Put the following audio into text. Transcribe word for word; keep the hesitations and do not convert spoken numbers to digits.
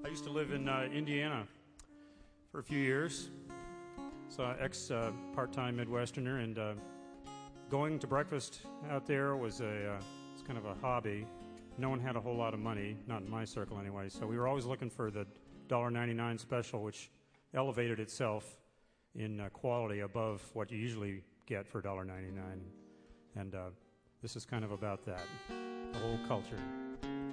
I used to live in uh, Indiana for a few years. So ex uh, part-time Midwesterner, and uh, going to breakfast out there was a uh, it's kind of a hobby. No one had a whole lot of money, not in my circle anyway. So we were always looking for the one dollar ninety-nine special, which elevated itself in uh, quality above what you usually get for one dollar ninety-nine. And uh, this is kind of about that, the whole culture.